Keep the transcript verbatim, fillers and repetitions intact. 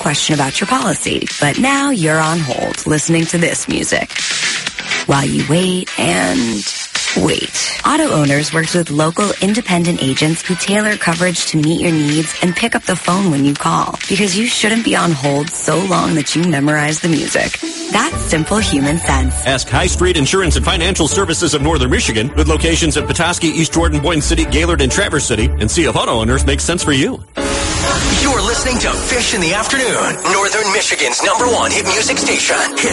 question about your policy, but now you're on hold listening to this music while you wait and wait. Auto Owners works with local independent agents who tailor coverage to meet your needs and pick up the phone when you call, because you shouldn't be on hold so long that you memorize the music. That's simple human sense. Ask High Street Insurance and Financial Services of Northern Michigan, with locations in Petoskey, East Jordan, Boyne City, Gaylord, and Traverse City, and see if Auto Owners makes sense for you. You're listening to Fish in the Afternoon, Northern Michigan's number one hit music station. Hit